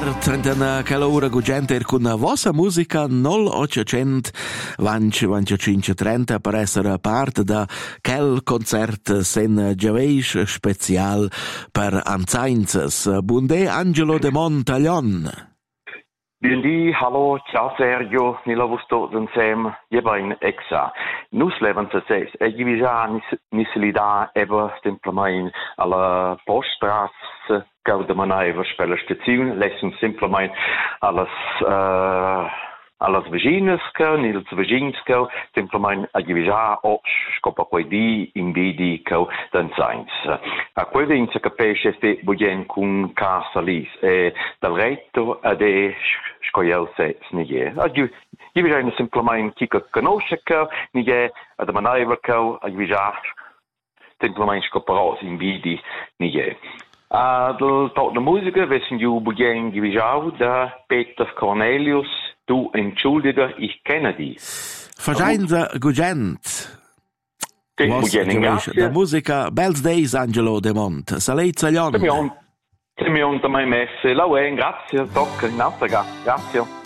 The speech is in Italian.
part en quella ora gugenter con vostra musica 0800 25 30 per essere parte da quel concert sen giaveisch special per anzainzes. Bunde Angelo de Montaglion. Buondì, hallo, ciao Sergio, nila vusto insem, jebain exa. Nus leven se ses, divisa nisilida eva semplemain alla poststrasse gauda manaiva spella stazione, lessum semplemain alles veginesca, nils veginsca, semplemain a divisa o scopa quei di invidi cau danzains. A quel vince capisce este bugen cun casa lis, e dal retto ade scoiel se snighe. A divisa semplemain chi conosce cau, nighe ad manaiva cau, a divisa semplemain scoparos invidi nighe. Del tot de musica wissen ju bugen divisau da Peter Cornelius. Du, entschuldige, ich kenne die. Fascheinza gugent. La musica, Bells Days, Angelo de Mont. Salei Zaglion. Simeon, da mai messe. Grazie, tocca, in altra, grazie.